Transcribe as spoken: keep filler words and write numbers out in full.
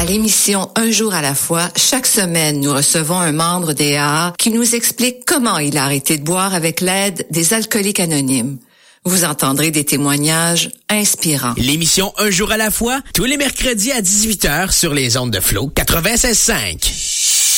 À l'émission Un jour à la fois, chaque semaine, nous recevons un membre des A A qui nous explique comment il a arrêté de boire avec l'aide des alcooliques anonymes. Vous entendrez des témoignages inspirants. L'émission Un jour à la fois, tous les mercredis à dix-huit heures sur les ondes de Flow quatre-vingt-seize cinq.